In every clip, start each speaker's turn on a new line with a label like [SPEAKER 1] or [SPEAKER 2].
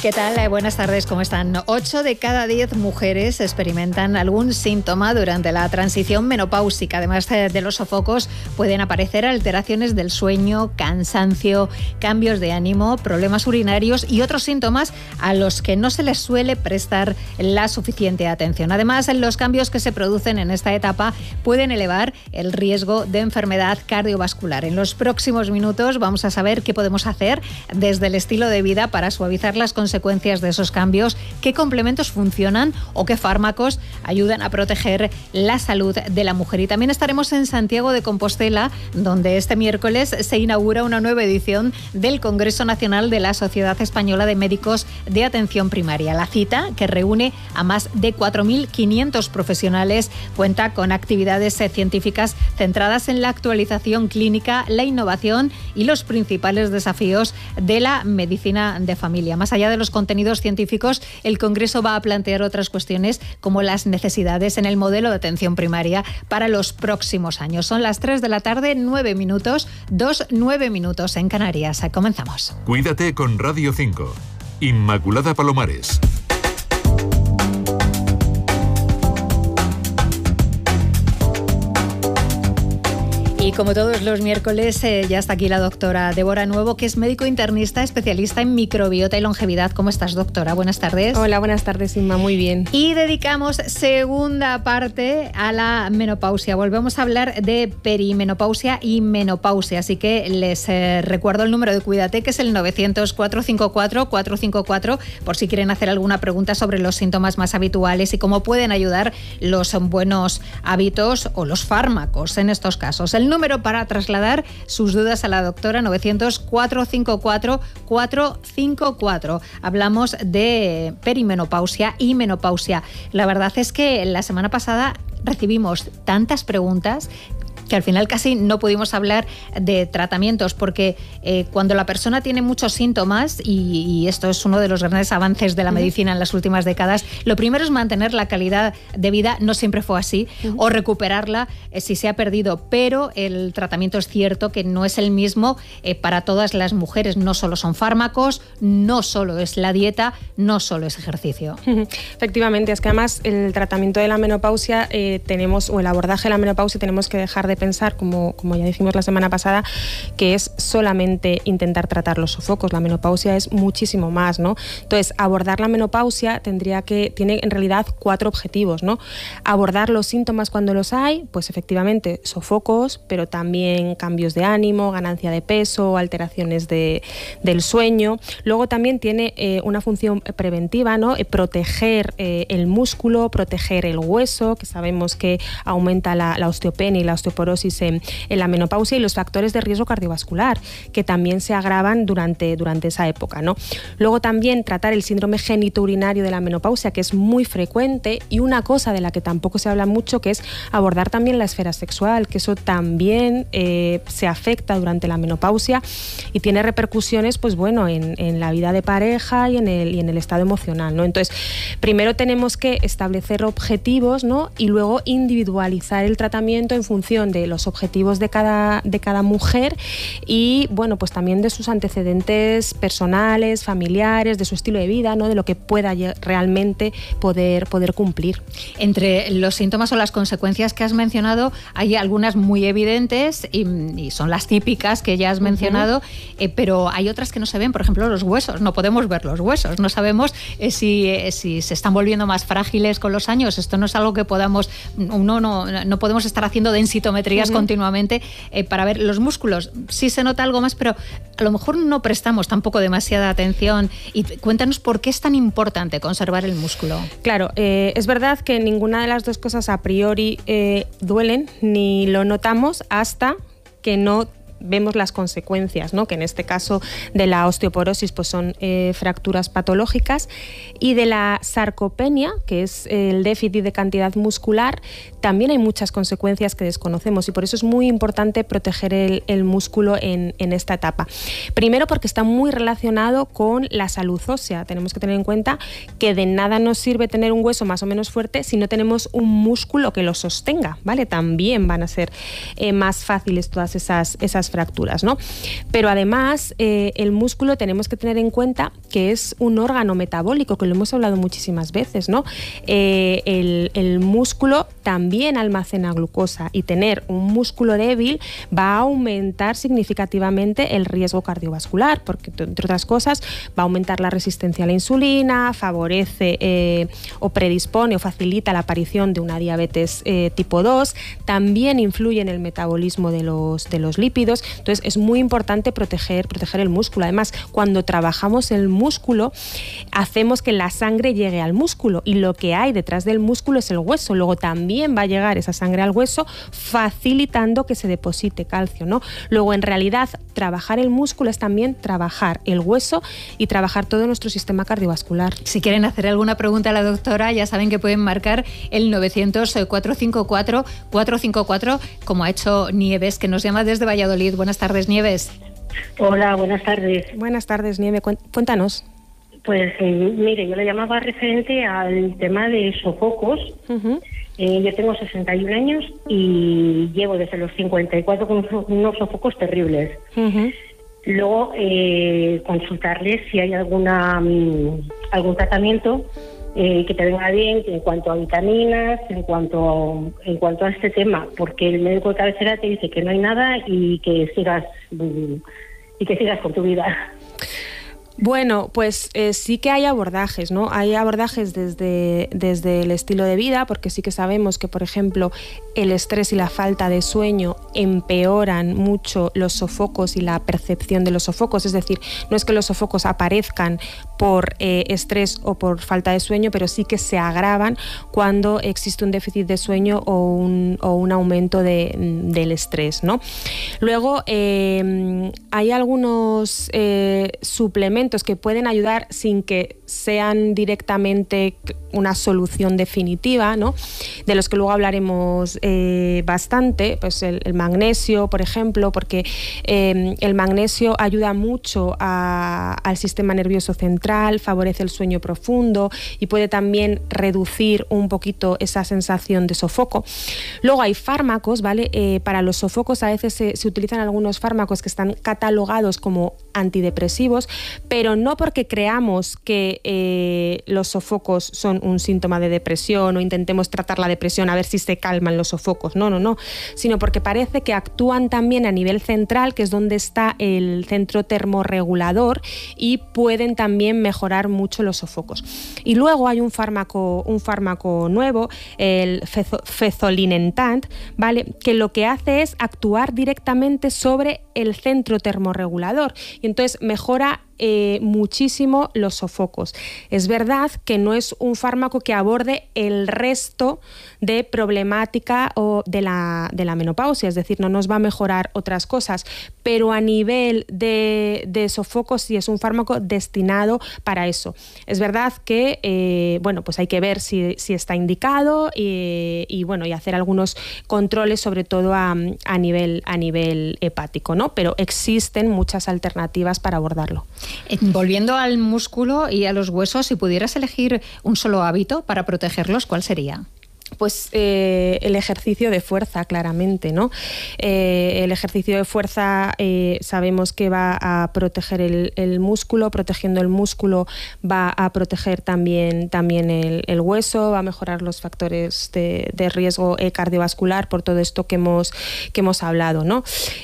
[SPEAKER 1] ¿Qué tal? Buenas tardes, ¿cómo están? 8 de cada 10 mujeres experimentan algún síntoma durante la transición menopáusica. Además de los sofocos, pueden aparecer alteraciones del sueño, cansancio, cambios de ánimo, problemas urinarios y otros síntomas a los que no se les suele prestar la suficiente atención. Además, los cambios que se producen en esta etapa pueden elevar el riesgo de enfermedad cardiovascular. En los próximos minutos vamos a saber qué podemos hacer desde el estilo de vida para suavizar las consecuencias de esos cambios, qué complementos funcionan o qué fármacos ayudan a proteger la salud de la mujer. Y también estaremos en Santiago de Compostela, donde este miércoles se inaugura una nueva edición del Congreso Nacional de la Sociedad Española de Médicos de Atención Primaria. La cita, que reúne a más de 4.500 profesionales, cuenta con actividades científicas centradas en la actualización clínica, la innovación y los principales desafíos de la medicina de familia. Más allá de los contenidos científicos, el Congreso va a plantear otras cuestiones como las necesidades en el modelo de atención primaria para los próximos años. Son las 3 de la tarde, 9 minutos, 9 minutos en Canarias. Comenzamos.
[SPEAKER 2] Cuídate con Radio 5. Inmaculada Palomares.
[SPEAKER 1] Y como todos los miércoles, ya está aquí la doctora Débora Nuevo, que es médico internista, especialista en microbiota y longevidad. ¿Cómo estás, doctora? Buenas tardes.
[SPEAKER 3] Hola, buenas tardes, Inma. Muy bien.
[SPEAKER 1] Y dedicamos segunda parte a la menopausia. Volvemos a hablar de perimenopausia y menopausia. Así que les recuerdo el número de Cuídate, que es el 900-454-454, por si quieren hacer alguna pregunta sobre los síntomas más habituales y cómo pueden ayudar los buenos hábitos o los fármacos en estos casos. El número para trasladar sus dudas a la doctora, 900-454-454. Hablamos de perimenopausia y menopausia. La verdad es que la semana pasada recibimos tantas preguntas que al final casi no pudimos hablar de tratamientos, porque cuando la persona tiene muchos síntomas, y esto es uno de los grandes avances de la medicina en las últimas décadas, lo primero es mantener la calidad de vida, no siempre fue así, o recuperarla si se ha perdido, pero el tratamiento es cierto que no es el mismo para todas las mujeres, no solo son fármacos, no solo es la dieta, no solo es ejercicio.
[SPEAKER 3] Efectivamente, es que además el tratamiento de la menopausia o el abordaje de la menopausia tenemos que dejar de pensar, como ya dijimos la semana pasada, que es solamente intentar tratar los sofocos. La menopausia es muchísimo más, ¿no? Entonces, abordar la menopausia tiene en realidad 4 objetivos, ¿no? Abordar los síntomas cuando los hay, pues efectivamente sofocos, pero también cambios de ánimo, ganancia de peso, alteraciones del sueño. Luego también tiene una función preventiva, ¿no? Proteger el músculo, proteger el hueso, que sabemos que aumenta la osteopenia y la osteoporosis en la menopausia, y los factores de riesgo cardiovascular, que también se agravan durante esa época, ¿no? Luego también tratar el síndrome genitourinario de la menopausia, que es muy frecuente, y una cosa de la que tampoco se habla mucho, que es abordar también la esfera sexual, que eso también se afecta durante la menopausia y tiene repercusiones, pues bueno, en la vida de pareja y en el estado emocional, ¿no? Entonces, primero tenemos que establecer objetivos, ¿no? Y luego individualizar el tratamiento en función de los objetivos de cada mujer y, bueno, pues también de sus antecedentes personales, familiares, de su estilo de vida, ¿no? De lo que pueda realmente poder cumplir.
[SPEAKER 1] Entre los síntomas o las consecuencias que has mencionado, hay algunas muy evidentes y son las típicas que ya has mencionado, pero hay otras que no se ven, por ejemplo, los huesos. No podemos ver los huesos, no sabemos si se están volviendo más frágiles con los años. Esto no es algo que no podemos estar haciendo densitometría continuamente para ver los músculos. Sí se nota algo más, pero a lo mejor no prestamos tampoco demasiada atención. Y cuéntanos por qué es tan importante conservar el músculo.
[SPEAKER 3] Claro, es verdad que ninguna de las dos cosas a priori duelen, ni lo notamos hasta que no vemos las consecuencias, ¿no? Que en este caso de la osteoporosis pues son fracturas patológicas, y de la sarcopenia, que es el déficit de cantidad muscular, también hay muchas consecuencias que desconocemos, y por eso es muy importante proteger el músculo en esta etapa. Primero, porque está muy relacionado con la salud ósea. Tenemos que tener en cuenta que de nada nos sirve tener un hueso más o menos fuerte si no tenemos un músculo que lo sostenga, ¿vale? También van a ser más fáciles todas esas las fracturas, ¿no? Pero además el músculo tenemos que tener en cuenta que es un órgano metabólico, que lo hemos hablado muchísimas veces, ¿no? El músculo también almacena glucosa, y tener un músculo débil va a aumentar significativamente el riesgo cardiovascular, porque entre otras cosas va a aumentar la resistencia a la insulina, favorece o predispone o facilita la aparición de una diabetes tipo 2, también influye en el metabolismo de los lípidos. Entonces es muy importante proteger el músculo. Además, cuando trabajamos el músculo, hacemos que la sangre llegue al músculo, y lo que hay detrás del músculo es el hueso. Luego también va a llegar esa sangre al hueso, facilitando que se deposite calcio, ¿no? Luego, en realidad, trabajar el músculo es también trabajar el hueso y trabajar todo nuestro sistema cardiovascular.
[SPEAKER 1] Si quieren hacer alguna pregunta a la doctora, ya saben que pueden marcar el 900-454-454, como ha hecho Nieves, que nos llama desde Valladolid. Buenas tardes, Nieves.
[SPEAKER 4] Hola, buenas tardes.
[SPEAKER 3] Buenas tardes, Nieve. Cuéntanos.
[SPEAKER 4] Pues mire, yo le llamaba referente al tema de sofocos.
[SPEAKER 3] Uh-huh.
[SPEAKER 4] Yo tengo 61 años y llevo desde los 54 con unos sofocos terribles.
[SPEAKER 3] Uh-huh.
[SPEAKER 4] Luego, consultarles si hay algún tratamiento que te venga bien en cuanto a vitaminas, en cuanto a este tema, porque el médico de cabecera te dice que no hay nada y que sigas con tu vida.
[SPEAKER 3] Bueno, pues sí que hay abordajes, ¿no? Hay abordajes desde el estilo de vida, porque sí que sabemos que, por ejemplo, el estrés y la falta de sueño empeoran mucho los sofocos y la percepción de los sofocos. Es decir, no es que los sofocos aparezcan por estrés o por falta de sueño, pero sí que se agravan cuando existe un déficit de sueño o un aumento del estrés, ¿no? Luego, hay algunos suplementos que pueden ayudar sin que sean directamente una solución definitiva, ¿no? De los que luego hablaremos bastante, pues el magnesio, por ejemplo, porque el magnesio ayuda mucho al sistema nervioso central, favorece el sueño profundo y puede también reducir un poquito esa sensación de sofoco. Luego hay fármacos, ¿vale? Para los sofocos a veces se utilizan algunos fármacos que están catalogados como antidepresivos, pero no porque creamos que los sofocos son un síntoma de depresión o intentemos tratar la depresión a ver si se calman los sofocos, no, sino porque parece que actúan también a nivel central, que es donde está el centro termorregulador, y pueden también mejorar mucho los sofocos. Y luego hay un fármaco nuevo, el Fezolinetant, ¿vale? Que lo que hace es actuar directamente sobre el centro termorregulador y entonces mejora muchísimo los sofocos. Es verdad que no es un fármaco que aborde el resto de problemática o de la menopausia, es decir, no nos va a mejorar otras cosas, pero a nivel de sofocos sí es un fármaco destinado para eso. Es verdad que bueno, pues hay que ver si está indicado y bueno, y hacer algunos controles, sobre todo a nivel hepático, ¿no? Pero existen muchas alternativas para abordarlo.
[SPEAKER 1] Volviendo al músculo y a los huesos, si pudieras elegir un solo hábito para protegerlos, ¿cuál sería?
[SPEAKER 3] Pues el ejercicio de fuerza, claramente, ¿no? El ejercicio de fuerza sabemos que va a proteger el músculo, protegiendo el músculo va a proteger también el hueso, va a mejorar los factores de riesgo cardiovascular por todo esto que hemos hablado, ¿no?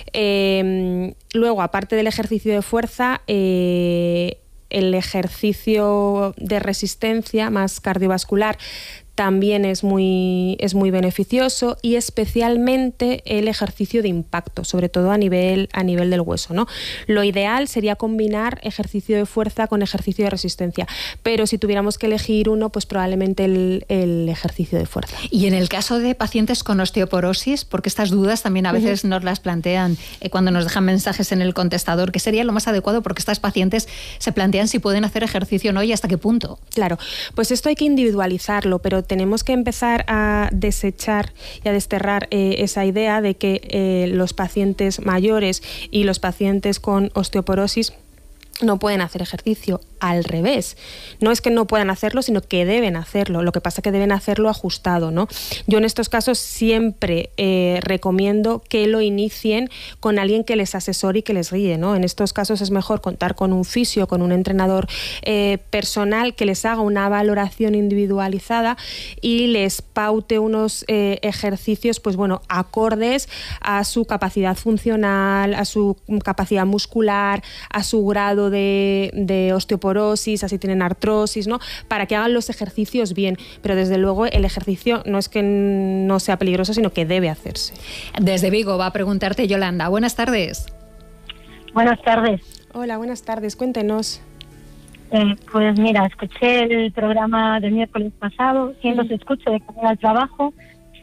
[SPEAKER 3] Luego, aparte del ejercicio de fuerza, el ejercicio de resistencia más cardiovascular también es muy beneficioso, y especialmente el ejercicio de impacto, sobre todo a nivel del hueso, ¿no? Lo ideal sería combinar ejercicio de fuerza con ejercicio de resistencia, pero si tuviéramos que elegir uno, pues probablemente el ejercicio de fuerza.
[SPEAKER 1] Y en el caso de pacientes con osteoporosis, porque estas dudas también a veces nos las plantean cuando nos dejan mensajes en el contestador, ¿qué sería lo más adecuado? Porque estas pacientes se plantean si pueden hacer ejercicio o no y hasta qué punto.
[SPEAKER 3] Claro, pues esto hay que individualizarlo, pero tenemos que empezar a desechar y a desterrar esa idea de que los pacientes mayores y los pacientes con osteoporosis no pueden hacer ejercicio. Al revés, no es que no puedan hacerlo, sino que deben hacerlo. Lo que pasa es que deben hacerlo ajustado, ¿no? Yo en estos casos siempre recomiendo que lo inicien con alguien que les asesore y que les guíe, ¿no? En estos casos es mejor contar con un fisio, con un entrenador personal que les haga una valoración individualizada y les paute unos ejercicios, pues bueno, acordes a su capacidad funcional, a su capacidad muscular, a su grado de osteoporosis, así tienen artrosis, ¿no? Para que hagan los ejercicios bien. Pero desde luego el ejercicio no es que no sea peligroso, sino que debe hacerse.
[SPEAKER 1] Desde Vigo va a preguntarte Yolanda. Buenas tardes.
[SPEAKER 4] Buenas tardes.
[SPEAKER 3] Hola, buenas tardes. Cuéntenos.
[SPEAKER 4] Pues mira, escuché el programa del miércoles pasado, siempre se escucho de camino al trabajo,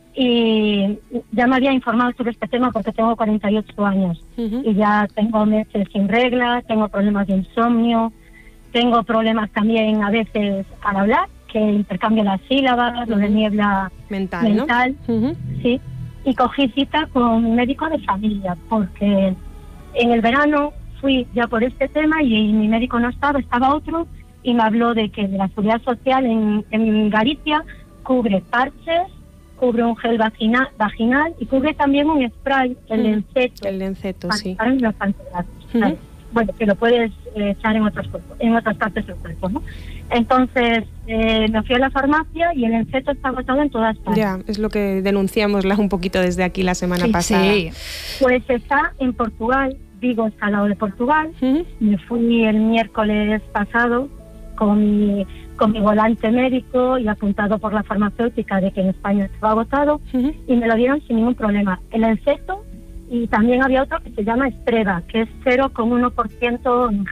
[SPEAKER 4] y ya me había informado sobre este tema porque tengo 48 años y ya tengo meses sin regla, tengo problemas de insomnio, tengo problemas también a veces al hablar, que intercambio las sílabas, lo de niebla mental, ¿no? Sí. Y cogí cita con un médico de familia porque en el verano fui ya por este tema y mi médico no estaba otro, y me habló de que la Seguridad Social en Galicia cubre parches, cubre un gel vaginal y cubre también un spray, el Lenceto.
[SPEAKER 3] El Lenceto, sí.
[SPEAKER 4] Para los pantallas. Bueno, que lo puedes echar en otras partes del cuerpo, ¿no? Entonces me fui a la farmacia y el Lenceto está agotado en todas partes.
[SPEAKER 3] Ya, es lo que denunciamos un poquito desde aquí la semana pasada.
[SPEAKER 1] Sí.
[SPEAKER 4] Pues está en Portugal, Vigo está al lado de Portugal. Me fui el miércoles pasado con mi volante médico y apuntado por la farmacéutica de que en España estaba agotado, y me lo dieron sin ningún problema. El Lenceto, y también había otro que se llama Streva, que es 0,1% en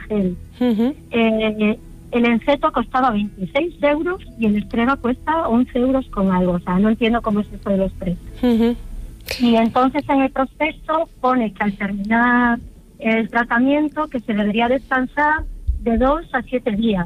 [SPEAKER 4] gel. El Lenceto costaba 26 euros y el Streva cuesta 11 euros con algo. O sea, no entiendo cómo es esto de los precios. Y entonces en el prospecto pone que al terminar el tratamiento que se debería descansar de 2 a 7 días.